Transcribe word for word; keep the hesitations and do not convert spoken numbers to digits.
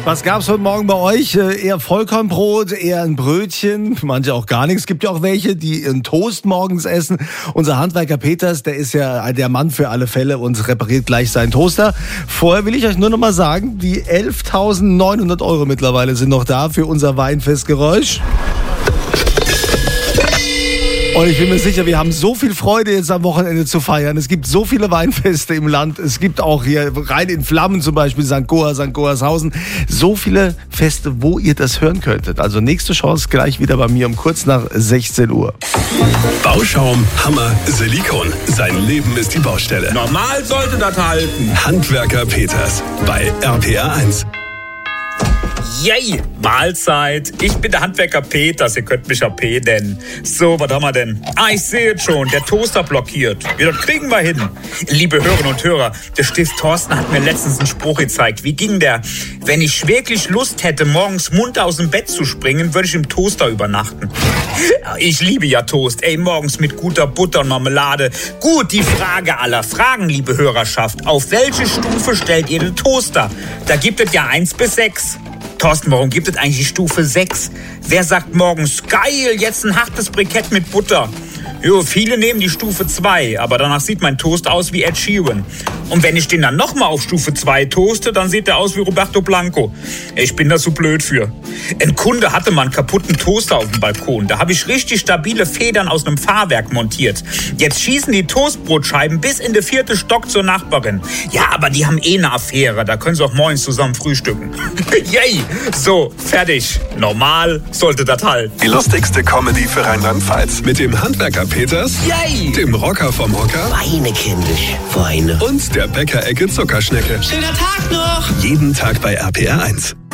Was gab's heute Morgen bei euch? Eher Vollkornbrot, eher ein Brötchen, manche auch gar nichts. Es gibt ja auch welche, die einen Toast morgens essen. Unser Handwerker Peters, der ist ja der Mann für alle Fälle und repariert gleich seinen Toaster. Vorher will ich euch nur noch mal sagen, die elftausendneunhundert Euro mittlerweile sind noch da für unser Weinfestgeräusch. Und ich bin mir sicher, wir haben so viel Freude jetzt am Wochenende zu feiern. Es gibt so viele Weinfeste im Land. Es gibt auch hier rein in Flammen zum Beispiel Sankt Goar, Sankt Goarshausen. So viele Feste, wo ihr das hören könntet. Also nächste Chance gleich wieder bei mir um kurz nach sechzehn Uhr. Bauschaum, Hammer, Silikon. Sein Leben ist die Baustelle. Normal sollte das halten. Handwerker Peters bei R P R eins. Yay, Mahlzeit. Ich bin der Handwerker Peters, ihr könnt mich auch P nennen. So, was haben wir denn? Ah, ich sehe jetzt schon, der Toaster blockiert. Ja, das kriegen wir hin. Liebe Hörerinnen und Hörer, der Stift Thorsten hat mir letztens einen Spruch gezeigt. Wie ging der? Wenn ich wirklich Lust hätte, morgens munter aus dem Bett zu springen, würde ich im Toaster übernachten. Ich liebe ja Toast. Ey, morgens mit guter Butter und Marmelade. Gut, die Frage aller Fragen, liebe Hörerschaft. Auf welche Stufe stellt ihr den Toaster? Da gibt es ja eins bis sechs. Thorsten, warum gibt es eigentlich die Stufe sechs? Wer sagt morgens, geil, jetzt ein hartes Brikett mit Butter? Jo, viele nehmen die Stufe zwei, aber danach sieht mein Toast aus wie Ed Sheeran. Und wenn ich den dann nochmal auf Stufe zwei toaste, dann sieht er aus wie Roberto Blanco. Ich bin da zu blöd für. Ein Kunde hatte mal einen kaputten Toaster auf dem Balkon. Da habe ich richtig stabile Federn aus einem Fahrwerk montiert. Jetzt schießen die Toastbrotscheiben bis in den vierten Stock zur Nachbarin. Ja, aber die haben eh eine Affäre. Da können sie auch morgens zusammen frühstücken. Yay! So, fertig. Normal sollte das halt. Die lustigste Comedy für Rheinland-Pfalz. Mit dem Handwerker Peters, Yay! Dem Rocker vom Hocker Weine, kindisch, Weine. und der Bäckerecke Zuckerschnecke. Schöner Tag noch! Jeden Tag bei R P R eins.